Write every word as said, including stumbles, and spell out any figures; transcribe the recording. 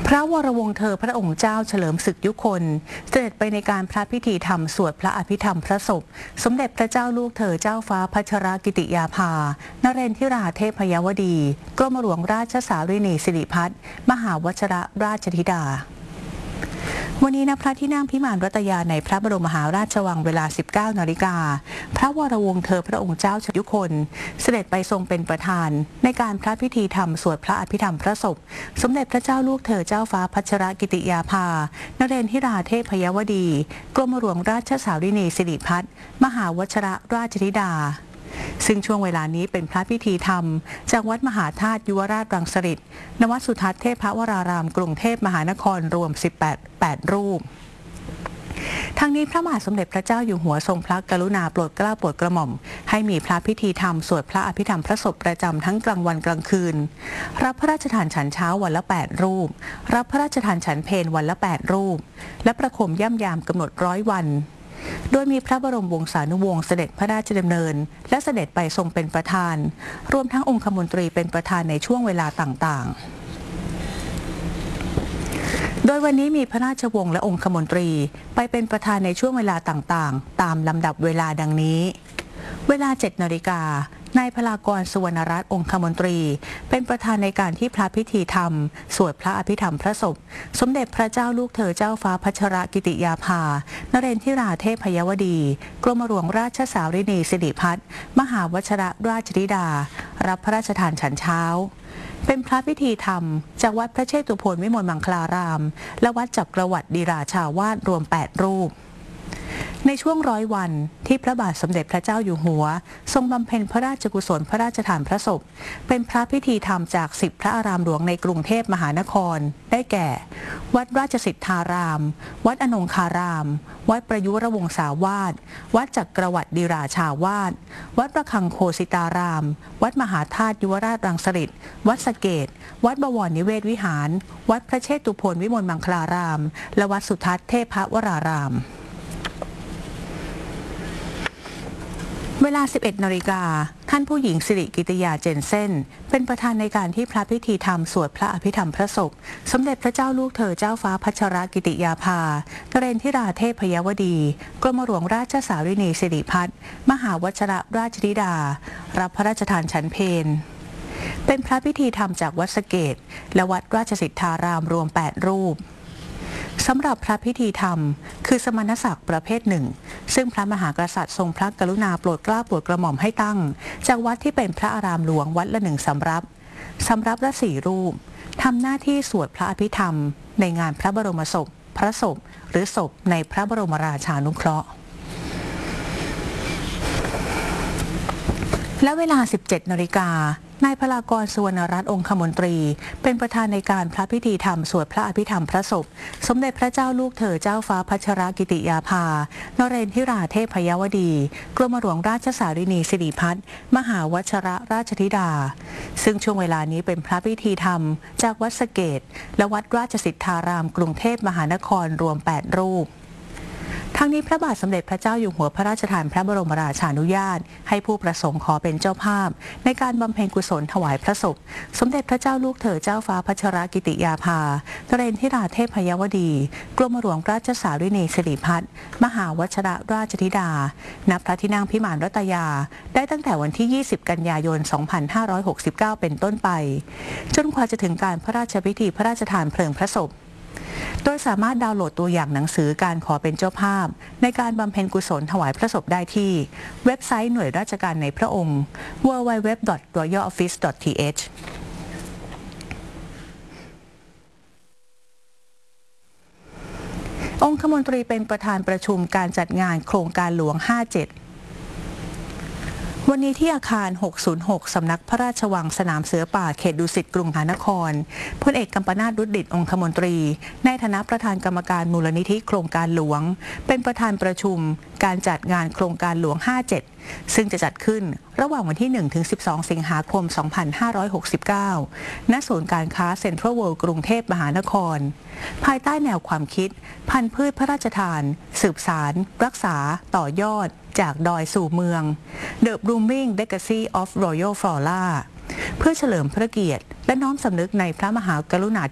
พระวรวงศ์เธอพระองค์เจ้าเฉลิมศึกยุคนเสด็จไปในการพระพิธีธรรมสวดพระอภิธรรมพระศพสมเด็จพระเจ้าลูกเธอเจ้าฟ้าพัชรกิติยาภานเรนทิราเทพยวดีกรมหลวงราชสารินีสิริพัฒน์มหาวชรราชธิดาวันนี้ณพระที่นั่งพิมานรัตยาในพระบรมมหาราชวังเวลา สิบเก้านาฬิกาพระวรวงศ์เธอพระองค์เจ้าชยุคนเสด็จไปทรงเป็นประธานในการพระพิธีธรรมสวดพระอภิธรรมพระศพสมเด็จพระเจ้าลูกเธอเจ้าฟ้าพัชรกิติยาภานเรนทิราเทพยวดีกรมหลวงราชสารินีสิริพัฒน์มหาวชรราชธิดาซึ่งช่วงเวลานี้เป็นพระพิธีธรรมจากวัดมหาธาตุยุวราชรังสฤษฎ์ณวัดสุทัศน์เทพวรารามกรุงเทพมหานครรวมสิบแปด แปดรูปทั้งนี้พระมหาสมเด็จพระเจ้าอยู่หัวทรงพระกรุณาโปรดเกล้าโปรดกระหม่อมให้มีพระพิธีธรรมสวดพระอภิธรรมพระศพประจำทั้งกลางวันกลางคืนรับพระราชทานฉันเช้าวันละแปดรูปรับพระราชทานฉันเพลวันละแปดรูปและประโคมย่ำยามกำหนดร้อยวันโดยมีพระบรมวงศานุวงศ์เสด็จพระราชดำเนินและเสด็จไปทรงเป็นประธานรวมทั้งองคมนตรีเป็นประธานในช่วงเวลาต่างๆโดยวันนี้มีพระราชวงศ์และองคมนตรีไปเป็นประธานในช่วงเวลาต่างๆตามลำดับเวลาดังนี้เวลา เจ็ดนาฬิกานายพลากรสุวรรณรัตน์องคมนตรีเป็นประธานในการที่พระพิธีธรรมสวดพระอภิธรรมพระศพสมเด็จพระเจ้าลูกเธอเจ้าฟ้าพัชรกิติยาภานเรนทิราเทพยวดีกรมหลวงราชสารินีสิริพัฒน์มหาวชรราชธิดารับพระราชทานฉันเช้าเป็นพระพิธีธรรมจากวัดพระเชตุพนวิมลมังคลารามและวัดจักรวรรดิราชาวาสรวมแปดรูปในช่วงร้อยวันที่พระบาทสมเด็จพระเจ้าอยู่หัวทรงบำเพ็ญพระราชกุศลพระราชทานพระศพเป็นพระพิธีธรรมจากสิบพระอารามหลวงในกรุงเทพมหานครได้แก่วัดราชสิทธารามวัดอนงคารามวัดประยุรวงศาวาสวัดจักรวรรดิราชาวาสวัดประคังโคสิตารามวัดมหาธาตุยุวราชรังสฤษฎ์วัดสะเกษวัดบวรนิเวศวิหารวัดพระเชตุพนวิมลมังคลารามและวัดสุทัศน์เทพวรารามเวลา สิบเอ็ดนาฬิกาท่านผู้หญิงสิริกิติยาเจนเซ่นเป็นประธานในการที่พระพิธีธรรมสวดพระอภิธรรมพระศพสมเด็จพระเจ้าลูกเธอเจ้าฟ้าพัชรกิติยาภานเรนทิราเทพยวดีกรมหลวงราชสารินีสิริพัฒน์มหาวชรราชธิดารับพระราชทานฉันเพลเป็นพระพิธีธรรมจากวัดสะเกษและวัดราชสิทธารามรวมแปดรูปสำหรับพระพิธีธรรมคือสมณศักดิ์ประเภทหนึ่งซึ่งพระมหากษัตริย์ทรงพระกรุณาโปรดเกล้าโปรดกระหม่อมให้ตั้งจากวัดที่เป็นพระอารามหลวงวัดละหนึ่งสำรับสำรับละสี่รูปทำหน้าที่สวดพระอภิธรรมในงานพระบรมศพพระศพหรือศพในพระบรมราชานุเคราะห์และเวลา สิบเจ็ดนาฬิกานายพลากรสุวรรณรัตน์องคมนตรีเป็นประธานในการพระพิธีธรรมสวดพระอภิธรรมพระศพสมเด็จพระเจ้าลูกเธอเจ้าฟ้าพัชรกิติยาภานเรนทิราเทพยวดีกรมหลวงราชสารินีสิริพัฒน์มหาวชรราชธิดาซึ่งช่วงเวลานี้เป็นพระพิธีธรรมจากวัดสะเกษและวัดราชสิทธารามกรุงเทพมหานครรวมแปดรูปทั้งนี้พระบาทสมเด็จพระเจ้าอยู่หัวพระราชทานพระบรมราชานุญาตให้ผู้ประสงค์ขอเป็นเจ้าภาพในการบำเพ็ญกุศลถวายพระศพสมเด็จพระเจ้าลูกเธอเจ้าฟ้าพัชรกิติยาภานเรนทิราเทพยวดีกรมหลวงราชสารินีสิริพัฒน์มหาวชรราชธิดาณพระที่นั่งพิมานรัตยาได้ตั้งแต่วันที่ ยี่สิบ กันยายน สองพันห้าร้อยหกสิบเก้า เป็นต้นไปจนกว่าจะถึงการพระราชพิธีพระราชทานเพลิงพระศพโดยสามารถดาวน์โหลดตัวอย่างหนังสือการขอเป็นเจ้าภาพในการบำเพ็ญกุศลถวายพระศพได้ที่เว็บไซต์หน่วยราชการในพระองค์ ดับเบิลยู ดับเบิลยู ดับเบิลยู ดอท รอยัล ออฟฟิศ ดอท ที เอช องคมนตรีเป็นประธานประชุมการจัดงานโครงการหลวง ห้าเจ็ดวันนี้ที่อาคาร หกศูนย์หก สำนักพระราชวังสนามเสือป่าเขตดุสิตกรุงมหานครพลเอกกัมปนาท รุดดิษฐ์องคมนตรีในฐานะประธานกรรมการมูลนิธิโครงการหลวงเป็นประธานประชุมการจัดงานโครงการหลวง ห้าเจ็ดซึ่งจะจัดขึ้นระหว่างวันที่ หนึ่งถึงสิบสอง สิงหาคม สองพันห้าร้อยหกสิบเก้า ณ ศูนย์การค้าเซ็นทรัลเวิลด์กรุงเทพมหานครภายใต้แนวความคิดพันธุ์พืชพระราชทานสืบสารรักษาต่อยอดจากดอยสู่เมือง The Blooming Legacy of Royal Flora เพื่อเฉลิมพระเกียรติและน้อมสำนึกในพระมหากรุณา